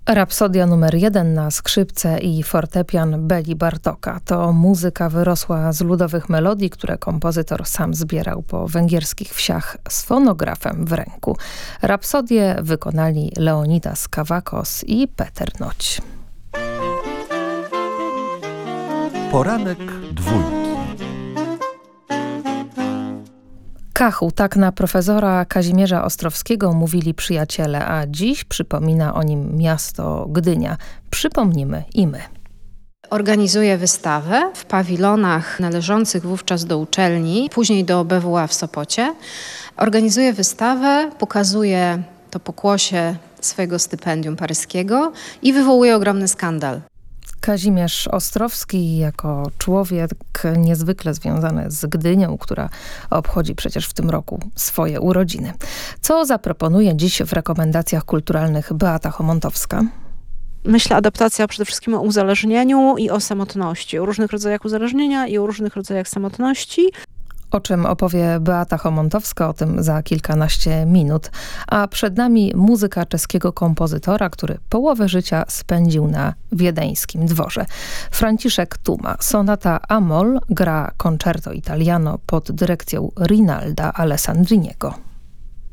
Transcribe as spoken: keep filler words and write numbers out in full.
Rapsodia numer jeden na skrzypce i fortepian Beli Bartoka. To muzyka wyrosła z ludowych melodii, które kompozytor sam zbierał po węgierskich wsiach z fonografem w ręku. Rapsodię wykonali Leonidas Kavakos i Peter Noć. Poranek dwójki. Kachu, tak na profesora Kazimierza Ostrowskiego mówili przyjaciele, a dziś przypomina o nim miasto Gdynia. Przypomnimy i my. Organizuje wystawę w pawilonach należących wówczas do uczelni, później do B W A w Sopocie. Organizuje wystawę, pokazuje to pokłosie swojego stypendium paryskiego i wywołuje ogromny skandal. Kazimierz Ostrowski jako człowiek niezwykle związany z Gdynią, która obchodzi przecież w tym roku swoje urodziny. Co zaproponuje dziś w rekomendacjach kulturalnych Beata Chomontowska? Myślę, adaptacja przede wszystkim o uzależnieniu i o samotności, o różnych rodzajach uzależnienia i o różnych rodzajach samotności. O czym opowie Beata Chomontowska, o tym za kilkanaście minut. A przed nami muzyka czeskiego kompozytora, który połowę życia spędził na wiedeńskim dworze. Franciszek Tuma. Sonata A-moll gra Concerto Italiano pod dyrekcją Rinalda Alessandriniego.